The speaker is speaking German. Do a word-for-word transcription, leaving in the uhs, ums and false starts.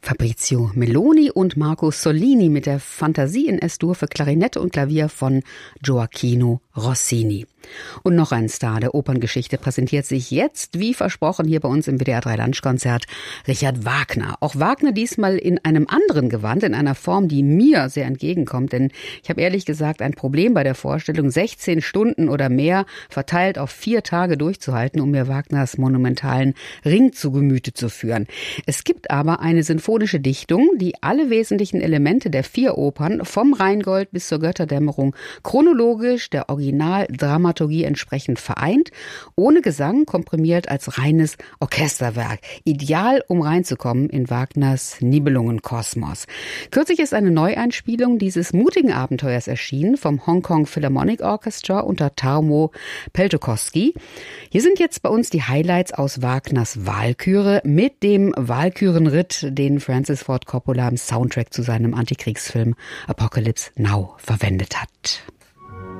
Fabrizio Meloni und Marco Sollini mit der Fantasie in S-Dur für Klarinette und Klavier von Gioacchino Rossini. Und noch ein Star der Operngeschichte präsentiert sich jetzt, wie versprochen, hier bei uns im W D R drei Lunchkonzert, Richard Wagner. Auch Wagner diesmal in einem anderen Gewand, in einer Form, die mir sehr entgegenkommt. Denn ich habe ehrlich gesagt ein Problem bei der Vorstellung, sechzehn Stunden oder mehr verteilt auf vier Tage durchzuhalten, um mir Wagners monumentalen Ring zu Gemüte zu führen. Es gibt aber eine sinfonische Dichtung, die alle wesentlichen Elemente der vier Opern vom Rheingold bis zur Götterdämmerung chronologisch der Originaldramaturgie entsprechend vereint, ohne Gesang, komprimiert als reines Orchesterwerk. Ideal, um reinzukommen in Wagners Nibelungenkosmos. Kürzlich ist eine Neueinspielung dieses mutigen Abenteuers erschienen vom Hong Kong Philharmonic Orchestra unter Tarmo Peltokoski. Hier sind jetzt bei uns die Highlights aus Wagners Walküre mit dem Walkürenritt, den Francis Ford Coppola im Soundtrack zu seinem Antikriegsfilm Apocalypse Now verwendet hat.